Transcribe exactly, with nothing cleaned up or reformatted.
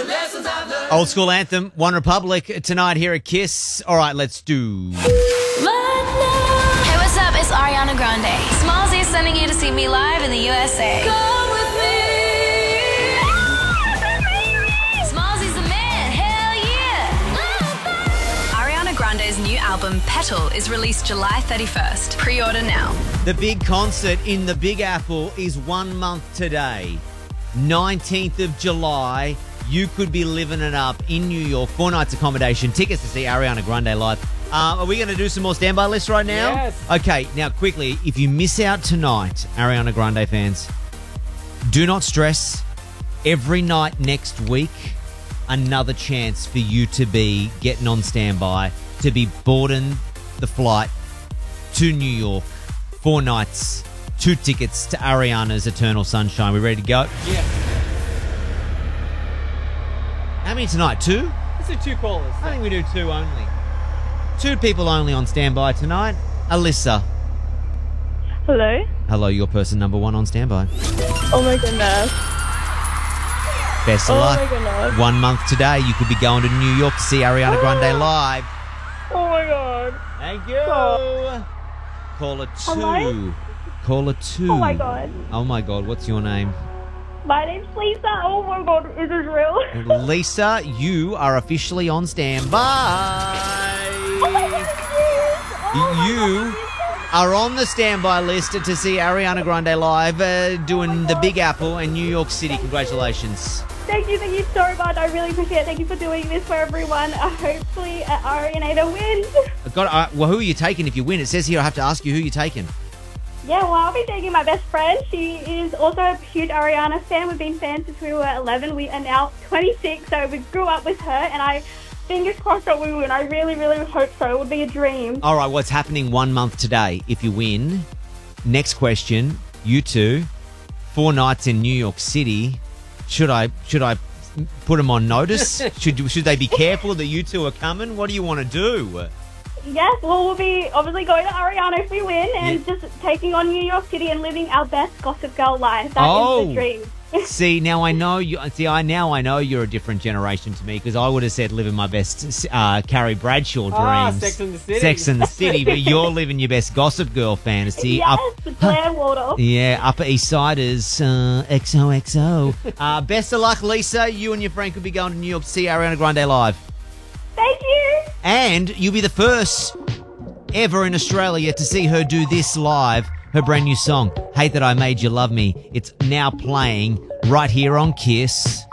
Old school anthem, One Republic, tonight here at Kiss. All right, let's do... Hey, what's up? It's Ariana Grande. Smallzy is sending you to see me live in the U S A. Come with me. Smallzy's the man. Hell yeah. Ariana Grande's new album, Petal, is released July thirty-first. Pre-order now. The big concert in the Big Apple is one month today. nineteenth of July. You could be living it up in New York. Four nights accommodation. Tickets to see Ariana Grande live. Uh, are we going to do some more standby lists right now? Yes. Okay, now quickly, if you miss out tonight, Ariana Grande fans, do not stress. Every night next week, another chance for you to be getting on standby, to be boarding the flight to New York. Four nights, two tickets to Ariana's Eternal Sunshine. We ready to go? Yes. How many tonight? Two? Let's do two callers. I think we do two only. Two people only on standby tonight. Alyssa. Hello? Hello, your person number one on standby. Oh my goodness. Best of Oh luck. my goodness. One month today, you could be going to New York to see Ariana Grande live. Oh my god. Thank you. Oh. Caller two. Hello? Caller two. Oh my god. Oh my god, what's your name? My name's Lisa. Oh my god, is this real? Lisa, you are officially on standby. Oh my god, yes. Oh my You god. are on the standby list to see Ariana Grande live uh, doing Oh my the God. Big Apple in New York City. Congratulations. Thank you, thank you so much. I really appreciate it. Thank you for doing this for everyone. Uh, hopefully, uh, Ariana wins. I've got, uh, well, who are you taking if you win? It says here I have to ask you who you're taking. Yeah, well, I'll be taking my best friend. She is also a huge Ariana fan. We've been fans since we were eleven. We are now twenty-six, so we grew up with her, and I fingers crossed that we win. I really, really hope so. It would be a dream. All right, what's happening one month today if you win? Next question, you two, four nights in New York City. Should I should I put them on notice? should should they be careful that you two are coming? What do you want to do? Yes, well, we'll be obviously going to Ariana if we win and Yeah. just taking on New York City and living our best Gossip Girl life. That is Oh. the dream. See, now I know you. See, I now I know you're a different generation to me because I would have said living my best uh, Carrie Bradshaw dreams. Ah, Sex and the City. Sex and the City, but you're living your best Gossip Girl fantasy. yes, Up, the Glam Waldorf. yeah, Upper East Siders, uh, X O X O. Uh, best of luck, Lisa. You and your friend could be going to New York to see Ariana Grande live. Thank you. And you'll be the first ever in Australia to see her do this live, her brand new song, Hate That I Made You Love Me. It's now playing right here on Kiss.